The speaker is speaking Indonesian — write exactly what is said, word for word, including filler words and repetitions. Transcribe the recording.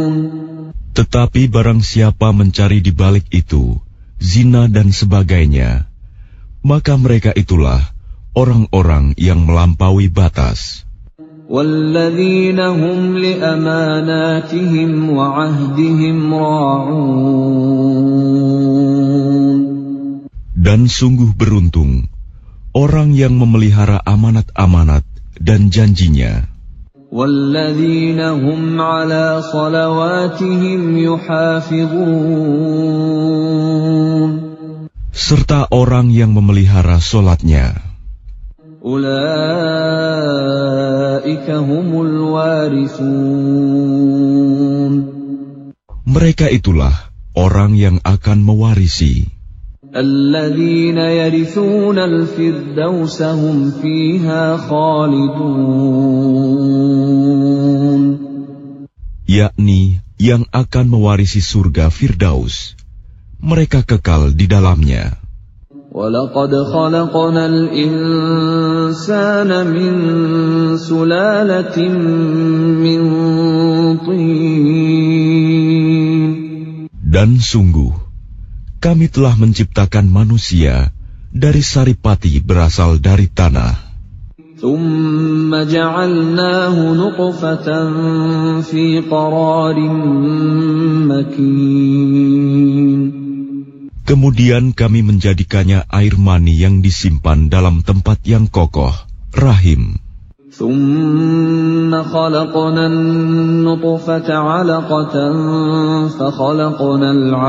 Tetapi barang siapa mencari di balik itu zina dan sebagainya, maka mereka itulah orang-orang yang melampaui batas. وَالَّذِينَ هُمْ لِأَمَانَاتِهِمْ وَعَهْدِهِمْ رَاعُونَ. Dan sungguh beruntung orang yang memelihara amanat-amanat dan janjinya. وَالَّذِينَ هُمْ عَلَى صَلَوَاتِهِمْ يُحَافِظُونَ. Serta orang yang memelihara solatnya. أُولَئِكَ هُمُ الْوَارِثُونَ. Mereka itulah orang yang akan mewarisi. الَّذِينَ يَرِثُونَ الْفِرْدَوْسَ هُمْ فِيهَا خَالِدُونَ. Yakni yang akan mewarisi surga Firdaus. Mereka kekal di dalamnya. وَلَقَدْ خَلَقْنَا الْإِنسَانَ مِنْ سُلَالَةٍ مِنْ طِينٍ. Dan sungguh, kami telah menciptakan manusia dari saripati berasal dari tanah. ثُمَّ جَعَلْنَاهُ نُطْفَةً فِي قَرَارٍ مَكِينٍ. Kemudian kami menjadikannya air mani yang disimpan dalam tempat yang kokoh, rahim. ثُمَّ خَلَقْنَا النُّطْفَةَ عَلَقَةً فَخَلَقْنَا الْعَلَقَةَ